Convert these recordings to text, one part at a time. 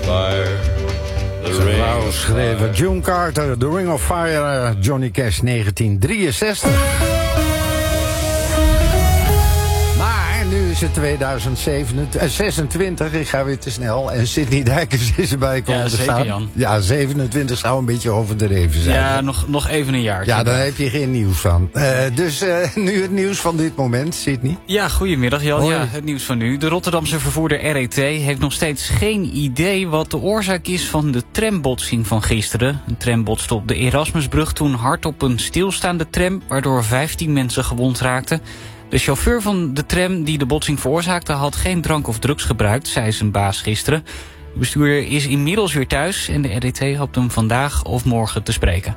fire. Ze schreven June Carter, The Ring of Fire, Johnny Cash, 1963. Maar nu is het 2026, ik ga weer te snel. En Sidney Dijkers is erbij komen te staan. Jan. Ja, 27 zou een beetje overdreven zijn. Ja, nog even een jaar. Ja, daar heb je geen nieuws van. Dus nu het nieuws van dit moment, Sidney. Ja, goedemiddag Jan. Hoi. Ja, het nieuws van nu. De Rotterdamse vervoerder RET heeft nog steeds geen idee wat de oorzaak is van de trambotsing van gisteren. Een tram botste op de Erasmusbrug toen hard op een stilstaande tram, waardoor 15 mensen gewond raakten. De chauffeur van de tram die de botsing veroorzaakte had geen drank of drugs gebruikt, zei zijn baas gisteren. De bestuurder is inmiddels weer thuis en de RET hoopt hem vandaag of morgen te spreken.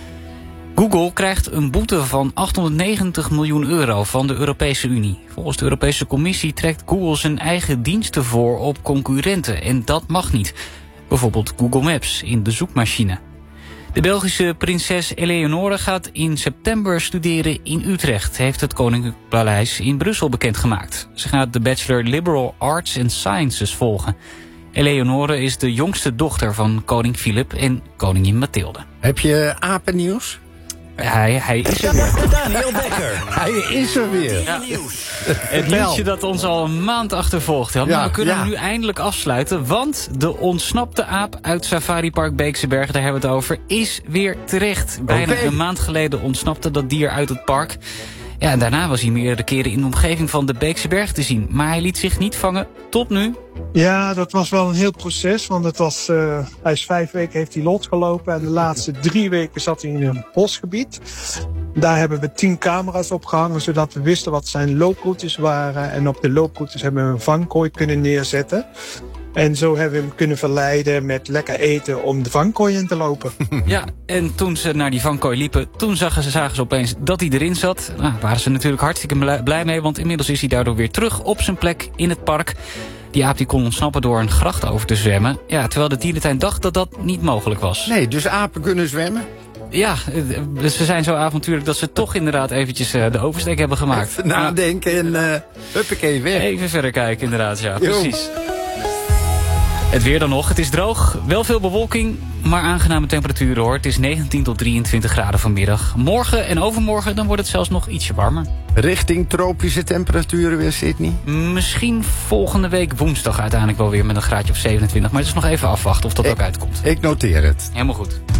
Google krijgt een boete van 890 miljoen euro van de Europese Unie. Volgens de Europese Commissie trekt Google zijn eigen diensten voor op concurrenten en dat mag niet. Bijvoorbeeld Google Maps in de zoekmachine. De Belgische prinses Eleonore gaat in september studeren in Utrecht, heeft het Koninklijk Paleis in Brussel bekendgemaakt. Ze gaat de Bachelor Liberal Arts and Sciences volgen. Eleonore is de jongste dochter van koning Filip en koningin Mathilde. Heb je apennieuws? Hij is er weer. Daniel Dekker. Hij is er weer. Ja. Het nieuwtje dat ons al een maand achtervolgt. Maar Ja, we kunnen ja. hem nu eindelijk afsluiten. Want de ontsnapte aap uit Safari Park Beekse Bergen, daar hebben we het over, is weer terecht. Bijna een maand geleden ontsnapte dat dier uit het park. Ja, en daarna was hij meerdere keren in de omgeving van de Beekse Bergen te zien. Maar hij liet zich niet vangen tot nu. Ja, dat was wel een heel proces. Want het was, hij is 5 weken heeft hij losgelopen. En de laatste 3 weken zat hij in een bosgebied. Daar hebben we 10 camera's opgehangen. Zodat we wisten wat zijn looproutes waren. En op de looproutes hebben we een vangkooi kunnen neerzetten. En zo hebben we hem kunnen verleiden met lekker eten om de vangkooi in te lopen. Ja, en toen ze naar die vangkooi liepen, toen zagen ze opeens dat hij erin zat. Nou, daar waren ze natuurlijk hartstikke blij mee, want inmiddels is hij daardoor weer terug op zijn plek in het park. Die aap die kon ontsnappen door een gracht over te zwemmen. Ja, terwijl de dierentuin dacht dat dat niet mogelijk was. Nee, dus apen kunnen zwemmen? Ja, ze zijn zo avontuurlijk dat ze toch inderdaad eventjes de oversteek hebben gemaakt. Even nadenken en huppakee weg. Even verder kijken, inderdaad, ja, precies. Het weer dan nog. Het is droog, wel veel bewolking, maar aangename temperaturen hoor. Het is 19 tot 23 graden vanmiddag. Morgen en overmorgen dan wordt het zelfs nog ietsje warmer. Richting tropische temperaturen weer, Sidney? Misschien volgende week woensdag uiteindelijk wel weer met een graadje of 27. Maar het is nog even afwachten of dat ook uitkomt. Ik noteer het. Helemaal goed.